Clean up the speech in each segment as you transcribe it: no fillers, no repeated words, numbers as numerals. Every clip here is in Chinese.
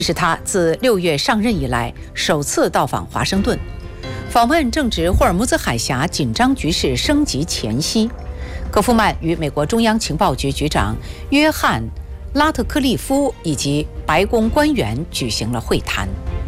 是他自6月上任以来首次到访华盛顿。访问正值霍尔木兹海峡紧张局势升级前夕，戈夫曼与美国中央情报局局长约翰·拉特克利夫以及白宫官员举行了会谈。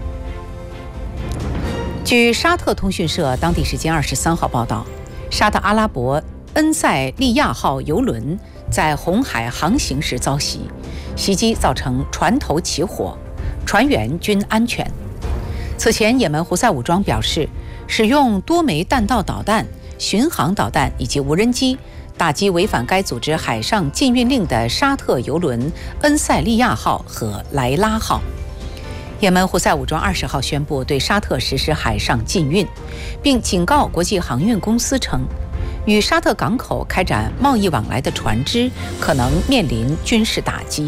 据沙特通讯社当地时间23号报道，沙特阿拉伯恩塞利亚号邮轮在红海航行时遭袭，袭击造成船头起火，船员均安全。此前，也门胡塞武装表示，使用多枚弹道导弹、巡航导弹以及无人机打击违反该组织海上禁运令的沙特邮轮恩塞利亚号和莱拉号。也门胡塞武装20号宣布对沙特实施海上禁运，并警告国际航运公司称，与沙特港口开展贸易往来的船只可能面临军事打击。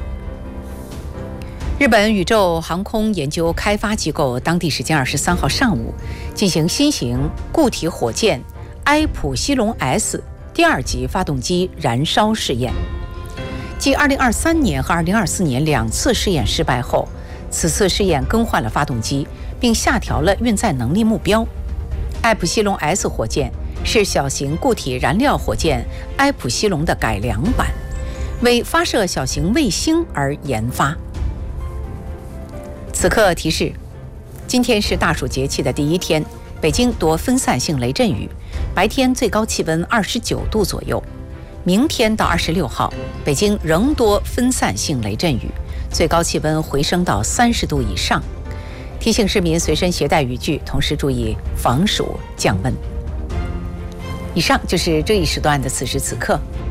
日本宇宙航空研究开发机构当地时间23号上午进行新型固体火箭埃普西龙 S 第2级发动机燃烧试验。继2023年和2024年2次试验失败后，此次试验更换了发动机，并下调了运载能力目标。埃普西龙 S 火箭是小型固体燃料火箭埃普西龙的改良版，为发射小型卫星而研发。此刻提示：今天是大暑节气的第一天，北京多分散性雷阵雨，白天最高气温29度左右。明天到26号，北京仍多分散性雷阵雨，最高气温回升到30度以上。提醒市民随身携带雨具，同时注意防暑降温。以上就是这一时段的此时此刻。